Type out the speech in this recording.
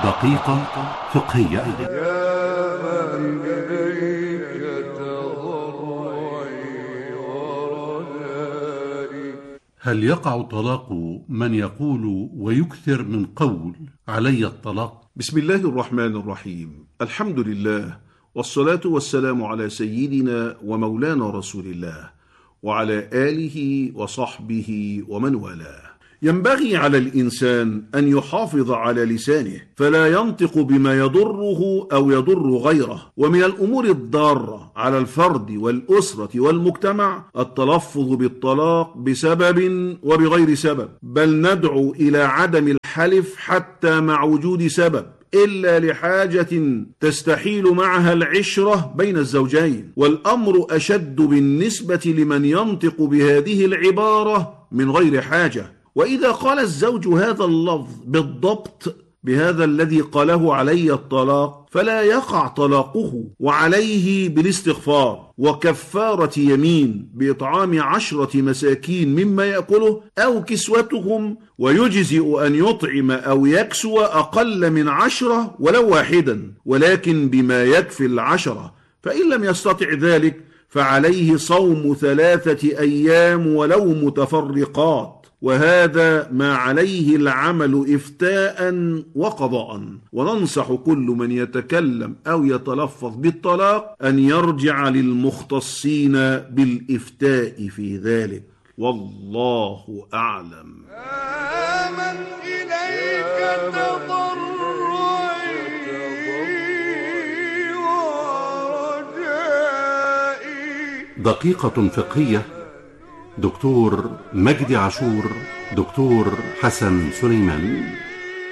دقيقة فقهية. يا من إليك تضرعي ورجائي. هل يقع طلاق من يقول ويكثر من قول علي الطلاق؟ بسم الله الرحمن الرحيم. الحمد لله، والصلاة والسلام على سيدنا ومولانا رسول الله وعلى آله وصحبه ومن والاه. ينبغي على الإنسان أن يحافظ على لسانه فلا ينطق بما يضره أو يضر غيره. ومن الأمور الضارة على الفرد والأسرة والمجتمع التلفظ بالطلاق بسبب وبغير سبب، بل ندعو إلى عدم الحلف حتى مع وجود سبب، إلا لحاجة تستحيل معها العشرة بين الزوجين. والأمر أشد بالنسبة لمن ينطق بهذه العبارة من غير حاجة. وإذا قال الزوج هذا اللفظ بالضبط بهذا الذي قاله علي الطلاق فلا يقع طلاقه، وعليه بالاستغفار وكفارة يمين بإطعام 10 مساكين مما يأكله أو كسوتهم، ويجزئ أن يطعم أو يكسو أقل من 10 ولو واحدا، ولكن بما يكفي 10. فإن لم يستطع ذلك فعليه صوم 3 أيام ولو متفرقات، وهذا ما عليه العمل إفتاء وقضاء. وننصح كل من يتكلم أو يتلفظ بالطلاق أن يرجع للمختصين بالإفتاء في ذلك، والله أعلم. من إليك تضرعي ورجائي. دقيقة فقهية. دكتور مجدي عاشور، دكتور حسن سليمان.